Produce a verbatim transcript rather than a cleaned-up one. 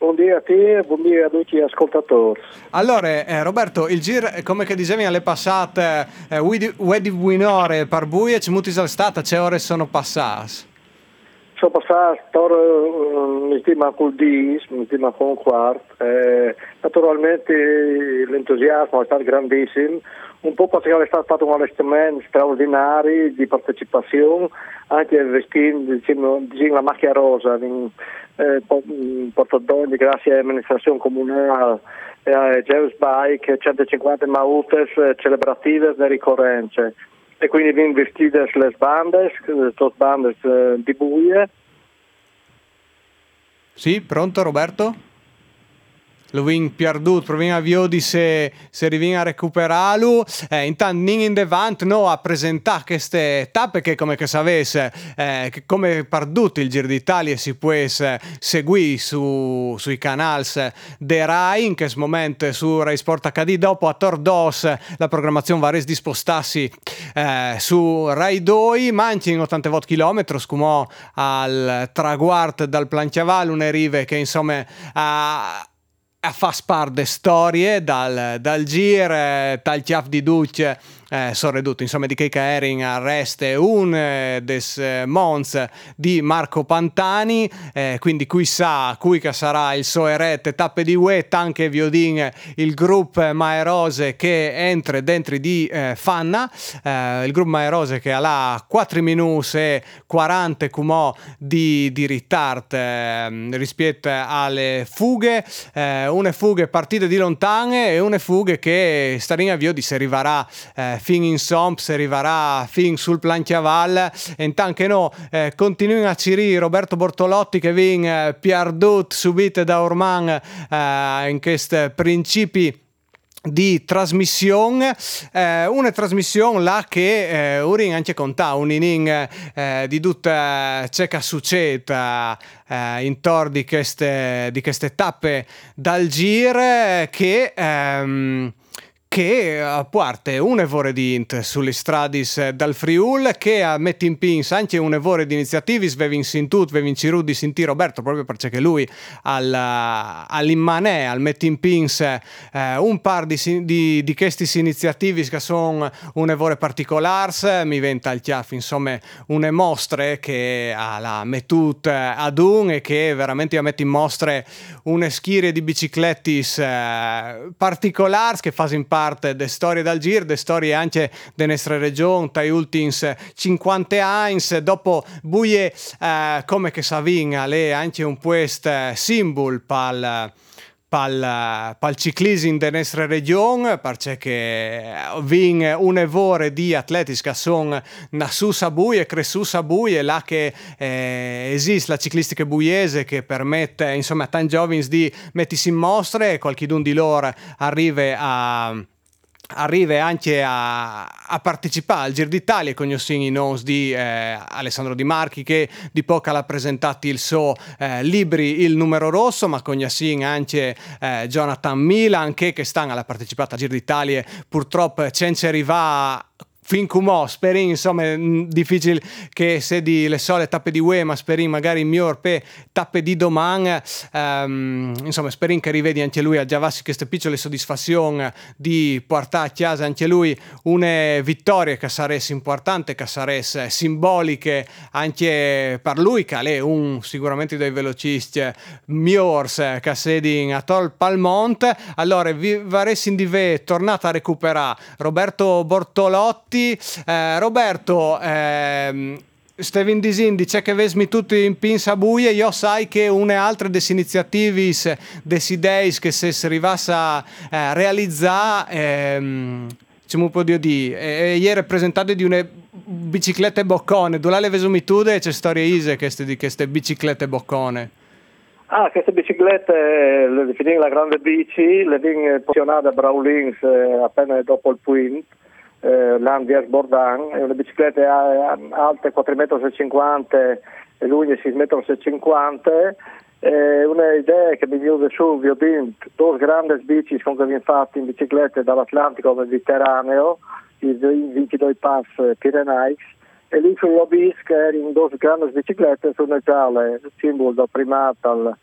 buongiorno a te e buongiorno a tutti gli ascoltatori. Allora, eh, Roberto, il giro, come che dicevi alle passate, eh, Wedi Winore per Buie, c'è molti sono stata, c'è ore sono passate? Sono passate ore, mi stima col dieci, mi stima con un quarto, eh, naturalmente l'entusiasmo è stato grandissimo, un po' perché è stato fatto un allestimento straordinario di partecipazione, anche vestendo diciamo, diciamo, la macchia rosa, in, eh, Portodogni, grazie all'amministrazione comunale e a Geus Bike, centocinquanta mautes celebrative e ricorrenze. E quindi vengono vestite le bande, le bande di buie. Sì, pronto Roberto? Lo vin perduto, provino a Viodi se, se rivin a recuperarlo. Eh, intanto nin in devant no a presentare queste tappe che come che sapesse eh, che come perduto il Giro d'Italia si può eh, seguire su, sui canali de Rai in questo momento su Rai Sport acca di. Dopo a Tordos la programmazione va resa dispostarsi eh, su Rai due, manchi in ottanta chilometri come al traguardo dal Planchiavallo, une rive che insomma a a fa spar de storie dal, dal gir, eh, tal chiaf di Duc eh, sono ridotto insomma di che Ering arreste un eh, des eh, Mons di Marco Pantani, eh, quindi qui sa cui che sarà il suo erette tappe di Wet anche Viodin il gruppo Maerose che entra dentro di eh, Fanna, eh, il gruppo Maerose che ha là quattro minuti e quaranta cumò di, di ritard eh, rispetto alle fughe, eh, une fughe partite di lontane e une fughe che starino a Viodi si arriverà eh, fin in Somp, si arriverà fin sul Planchiaval e intanto che no eh, continuano a cirì Roberto Bortolotti che viene eh, piardut subito da Orman eh, in questi principi di trasmissione, eh, una trasmissione là che eh, Urin anche conta un inin eh, di tutta ciò che succede eh, intorno di queste di queste tappe dal Gir che ehm, che a parte un'evore di int sulle stradis dal Friul che a metti in pins anche un'evore di iniziativi svevin sintut vevin ciru di Sinti Roberto proprio perché lui al, all'immanè al metti in pins eh, un par di, di, di questi iniziativi che sono un'evore particolars mi venta il chiaff insomma une mostre che alla mettut ad un e che veramente metti in mostre une schiere di biciclettis eh, particolars che fanno in parte de storie dal Gir, de storie anche de nostra regione, tai ultins cinquanta anni, dopo buie eh, come che Savin le anche un quest simbol pal pal, pal ciclismo de nostra regione, perché vin un evore di atleti che sono nassus a buie, cressus a buie, là che eh, esiste la ciclistica buiese che permette insomma a tanti giovani di mettersi in mostre e qualchidun di loro arriva a arriva anche a, a partecipare al Giro d'Italia con i nomi di eh, Alessandro Di Marchi che di poco ha presentato il suo eh, libri il numero rosso, ma con anche eh, Jonathan Milan che, che stanno alla partecipata al Giro d'Italia purtroppo c'è arriva fin come sperin insomma difficile che se di le sole tappe di Ue ma sperin magari miglior per tappe di domani um, insomma sperin che rivedi anche lui a giavassi queste piccole soddisfazioni di portare a casa anche lui una vittoria che sarebbe importante che sarebbe simboliche anche per lui che è un sicuramente dei velocisti migliors che sedi a Tol Palmont. Allora vi varessi di ve tornata a recuperare Roberto Bortolotti. Eh, Roberto, ehm, Steven Disin dice che vesmi tutti in pinza buie, io sai che une altre des iniziativi des ideis che se si arrivasse a eh, realizzare ehm, c'è un po' di odì e ieri presentate di une biciclette boccone, dove le vesumitude c'è storie ise queste di queste biciclette boccone. Ah, queste biciclette le definire la grande bici, le vengono posizionate a Braulins eh, appena dopo il Puint. Eh, L'Andias Bordan è una bicicletta alta quattro virgola cinquanta metri e lunga sei virgola cinquanta metri. Eh, una idea che mi viene su, vi ho detto, due grandi bici con che viene fatte in biciclette dall'Atlantico al Mediterraneo, i ventidue pass Pirenaics, e lì sul lobby che erano due grandi biciclette sono gialle, simbolo da primata al